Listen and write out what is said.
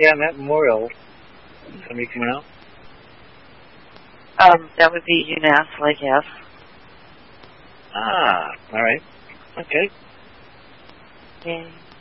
Yeah, Matt Memorial. Somebody coming out? That would be UNAS, I guess. Ah, all right. Okay. Okay.